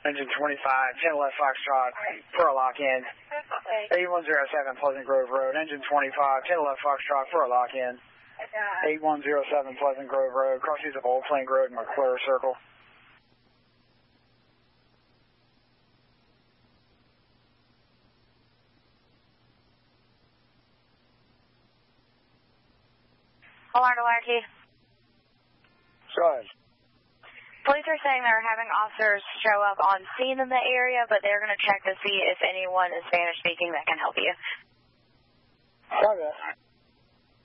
Engine 25, 10 left Foxtrot for a lock-in. 8107 Pleasant Grove Road. Engine 25, 10 left Foxtrot for a lock-in. 8107 Pleasant Grove Road. Crossings of Old Plank Road and McClure Circle. Alarm to wire key. Go ahead. Police are saying they're having officers show up on scene in the area, but they're going to check to see if anyone is Spanish speaking that can help you. Okay.